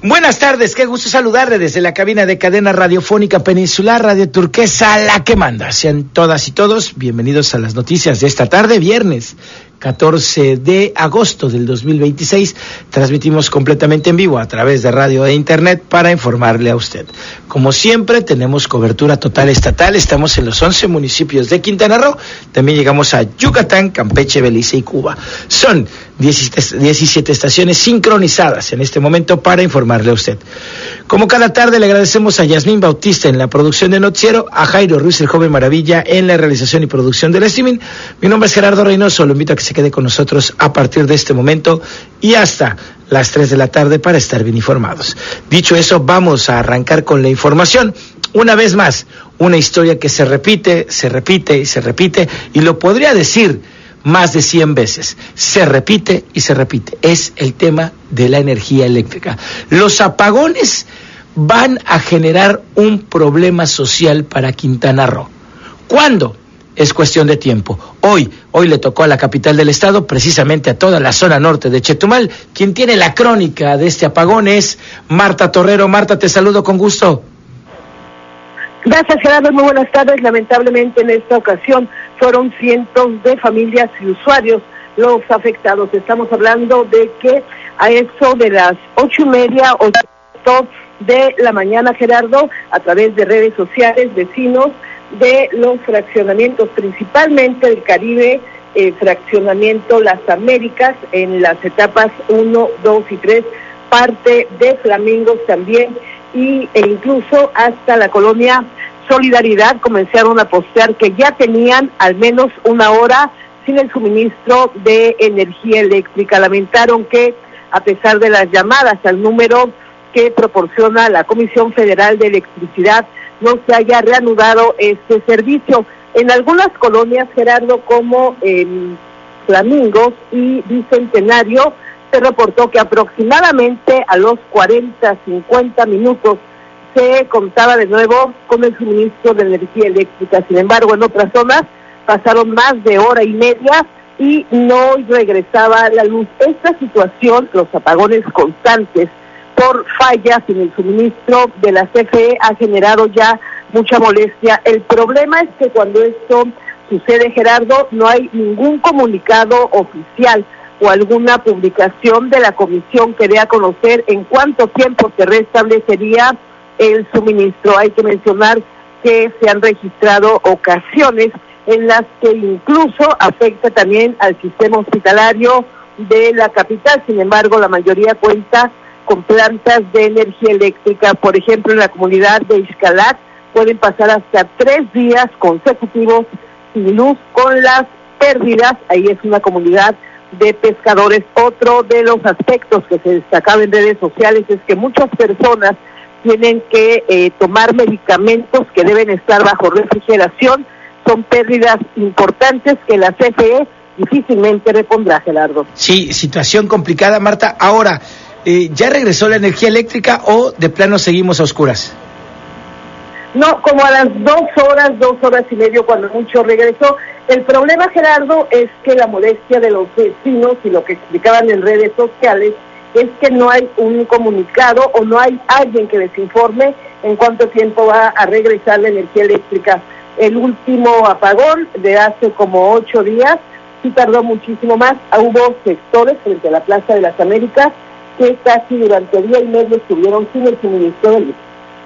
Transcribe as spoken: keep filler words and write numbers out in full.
Buenas tardes, qué gusto saludarle desde la cabina de cadena radiofónica Peninsular Radio Turquesa, la que manda. Sean todas y todos bienvenidos a las noticias de esta tarde, viernes catorce de agosto del dos mil veintiséis. Transmitimos completamente en vivo a través de radio e internet para informarle a usted. Como siempre, tenemos cobertura total estatal. Estamos en los once municipios de Quintana Roo. También llegamos a Yucatán, Campeche, Belice y Cuba. Son diecisiete estaciones sincronizadas en este momento para informarle a usted. Como cada tarde, le agradecemos a Yasmín Bautista en la producción de Noticiero, a Jairo Ruiz, el joven maravilla, en la realización y producción del streaming. Mi nombre es Gerardo Reynoso. Lo invito a que se quede con nosotros a partir de este momento y hasta las tres de la tarde para estar bien informados. Dicho eso, vamos a arrancar con la información. Una vez más, una historia que se repite, se repite y se repite, y lo podría decir más de cien veces. Se repite y se repite. Es el tema de la energía eléctrica. Los apagones van a generar un problema social para Quintana Roo. ¿Cuándo? Es cuestión de tiempo. Hoy, hoy le tocó a la capital del estado, precisamente a toda la zona norte de Chetumal. Quien tiene la crónica de este apagón es Marta Torrero. Marta, te saludo con gusto. Gracias, Gerardo. Muy buenas tardes. Lamentablemente en esta ocasión fueron cientos de familias y usuarios los afectados. Estamos hablando de que a eso de las ocho y media, ocho de la mañana, Gerardo, a través de redes sociales, vecinos de los fraccionamientos, principalmente del Caribe, eh, fraccionamiento Las Américas, en las etapas uno, dos y tres, parte de Flamingos también, y, e incluso hasta la colonia Solidaridad, comenzaron a postear que ya tenían al menos una hora sin el suministro de energía eléctrica. Lamentaron que, a pesar de las llamadas al número que proporciona la Comisión Federal de Electricidad, no se haya reanudado este servicio. En algunas colonias, Gerardo, como en Flamingos y Bicentenario, se reportó que aproximadamente a los cuarenta, cincuenta minutos se contaba de nuevo con el suministro de energía eléctrica. Sin embargo, en otras zonas pasaron más de hora y media y no regresaba la luz. Esta situación, los apagones constantes por fallas en el suministro de la C F E, ha generado ya mucha molestia. El problema es que cuando esto sucede, Gerardo, no hay ningún comunicado oficial o alguna publicación de la comisión que dé a conocer en cuánto tiempo se restablecería el suministro. Hay que mencionar que se han registrado ocasiones en las que incluso afecta también al sistema hospitalario de la capital. Sin embargo, la mayoría cuenta con plantas de energía eléctrica. Por ejemplo, en la comunidad de Ixcalat pueden pasar hasta tres días consecutivos sin luz con las pérdidas. Ahí es una comunidad de pescadores. Otro de los aspectos que se destacaba en redes sociales es que muchas personas tienen que eh, tomar medicamentos que deben estar bajo refrigeración. Son pérdidas importantes que la C F E difícilmente repondrá, Gerardo. Sí, situación complicada, Marta. Ahora, eh, ¿ya regresó la energía eléctrica o de plano seguimos a oscuras? No, como a las dos horas, dos horas y medio, cuando mucho regresó. El problema, Gerardo, es que la molestia de los vecinos y lo que explicaban en redes sociales es que no hay un comunicado o no hay alguien que les informe en cuánto tiempo va a regresar la energía eléctrica. El último apagón de hace como ocho días sí tardó muchísimo más. Hubo sectores frente a la Plaza de las Américas que casi durante día y medio estuvieron sin el suministro de luz.